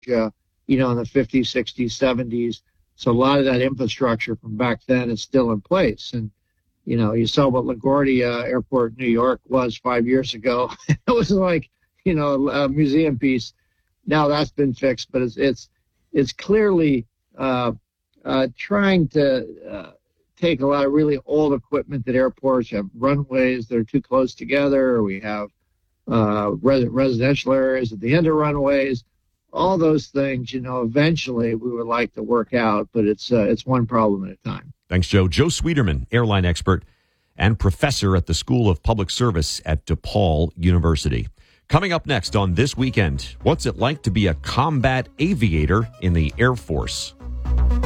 in the 50s, 60s, 70s. So a lot of that infrastructure from back then is still in place. And, you saw what LaGuardia Airport, New York was 5 years ago. It was like, a museum piece. Now that's been fixed, but it's clearly trying to take a lot of really old equipment that airports have runways that are too close together, or we have residential areas at the end of runways. All those things, eventually we would like to work out, but it's one problem at a time. Thanks, Joe. Joe Sweeterman, airline expert and professor at the School of Public Service at DePaul University. Coming up next on This Weekend, what's it like to be a combat aviator in the Air Force?